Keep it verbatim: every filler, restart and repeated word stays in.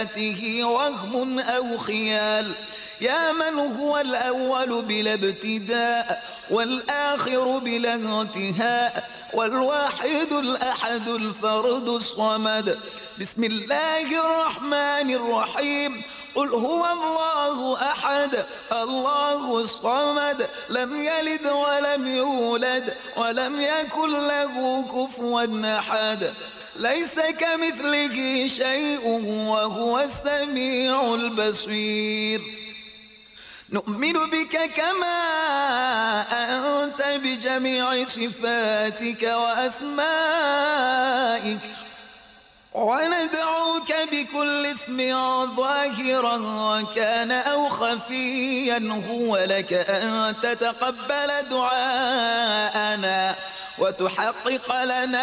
وهم أو خيال، يا من هو الأول بلا ابتداء والآخر بلا انتهاء والواحد الأحد الفرد الصمد. بسم الله الرحمن الرحيم. قل هو الله أحد الله الصمد لم يلد ولم يولد ولم يكن له كفوا أحد. ليس كمثله شيء وهو السميع البصير. نؤمن بك كما أنت بجميع صفاتك وأسمائك، وندعوك بكل اسم ظاهرا كان أو خفيا هو لك أن تتقبل دعاءنا وتحقق لنا